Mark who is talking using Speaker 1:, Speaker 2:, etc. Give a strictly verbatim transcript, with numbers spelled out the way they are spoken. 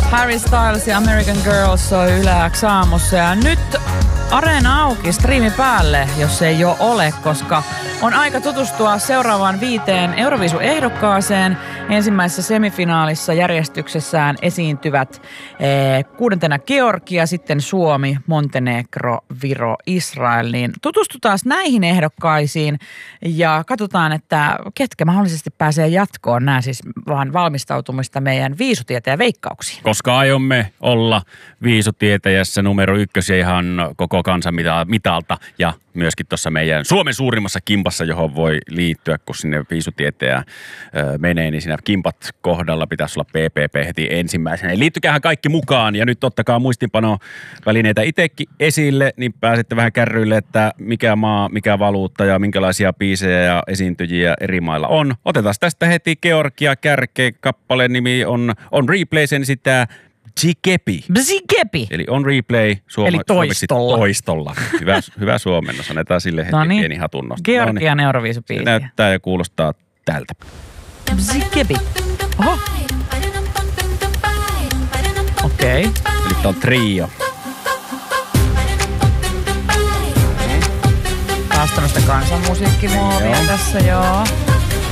Speaker 1: Harry Styles ja American Girls soi Yle X aamussa ja nyt Areena auki, striimi päälle, jos ei jo ole, koska on aika tutustua seuraavaan viiteen Euroviisu-ehdokkaaseen. Ensimmäisessä semifinaalissa järjestyksessään esiintyvät eh, kuudentena Georgia, sitten Suomi, Montenegro, Viro, Israel. Niin tutustutaan näihin ehdokkaisiin ja katsotaan, että ketkä mahdollisesti pääsee jatkoon. Nämä siis vaan valmistautumista meidän viisutieteen veikkauksiin.
Speaker 2: Koska aiomme olla viisutietäjässä numero ykkösiä ihan koko kansan mitalta ja myöskin tuossa meidän Suomen suurimmassa kimpassa, johon voi liittyä, kun sinne viisutietäjä menee, niin siinä kimpat kohdalla pitäisi olla P P P heti ensimmäisenä. Eli liittykäähän kaikki mukaan ja nyt ottakaa muistinpanovälineitä itsekin esille, niin pääsette vähän kärryille, että mikä maa, mikä valuutta ja minkälaisia biisejä ja esiintyjiä eri mailla on. Otetaan tästä heti Georgia kärkeä. Kappaleen nimi on On Replay, sen sitä Bzikepi.
Speaker 1: Bzikepi.
Speaker 2: Eli On Replay suoma-
Speaker 1: Eli toistolla.
Speaker 2: toistolla. Hyvä, hyvä suomennos. Annetaan sille heti
Speaker 1: Noniin.
Speaker 2: pieni hatunnosto.
Speaker 1: Georgian Euroviisu-biisi.
Speaker 2: Se näyttää ja kuulostaa tältä.
Speaker 1: Bzikepi. Oho. Okei. Okay.
Speaker 2: Eli tää on trio.
Speaker 1: Taas tämmöistä kansanmusiikkimuovia tässä, joo.